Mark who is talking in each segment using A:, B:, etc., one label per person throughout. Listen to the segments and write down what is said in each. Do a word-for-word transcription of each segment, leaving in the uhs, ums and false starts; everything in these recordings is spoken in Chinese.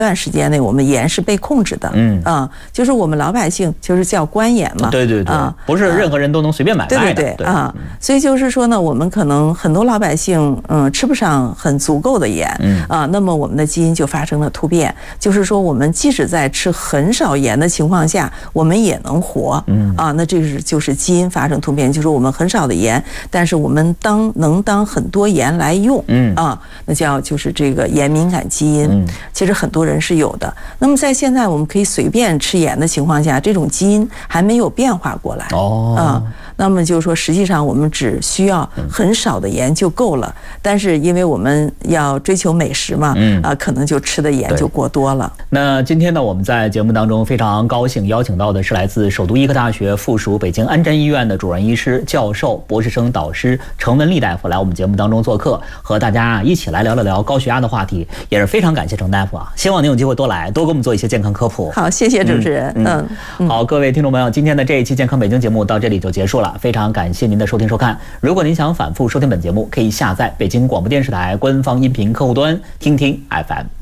A: 段时间内我们盐是被控制的，嗯啊，就是我们老百姓就是叫官盐嘛，
B: 对对对，啊，不是任何人都能随便买卖的，
A: 对对对啊，所以就是说呢，我们可能很多老百姓嗯吃不上很足够的盐，嗯啊，那么我们的基因就发生了突变，就是说我们即使在吃很少盐的情况下，我们也能活，嗯啊，那这是就是基因发生突变，就是我们很少的盐，但是我们当能当很多盐来用，嗯啊，那叫就是这个盐敏感基因，嗯，其实很多人是有的。那么在现在我们可以随便吃盐的情况下，这种基因还没有变化过来，哦啊，那么就是说实际上我们只需要很少的盐就够了，但是因为我们要追求美食嘛，嗯啊，可能就吃的盐就过多了。
B: 那今天呢，我们在节目当中非常高兴邀请到的是来自首都医科大学附属北京安贞医院的主任医师、教授、博士生导师程文丽大夫来我们节目当中做客，和大家一起来聊了聊高血压的话题，也是非常感谢程大夫啊，希望您有机会多来，多给我们做一些健康科普。
A: 好，谢谢主持人。嗯，
B: 嗯好，各位听众朋友，今天的这一期健康北京节目到这里就结束了，非常感谢您的收听收看。如果您想反复收听本节目，可以下载北京广播电视台官方音频客户端听听 F M。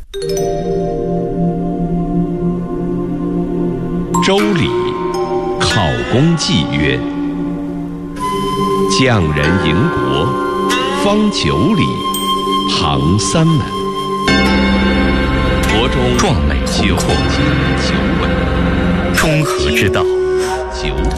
C: 周礼考公纪曰：匠人营国，方九里，行三门。国中
D: 壮美宏阔，
C: 九稳，
D: 中和之道。
C: 九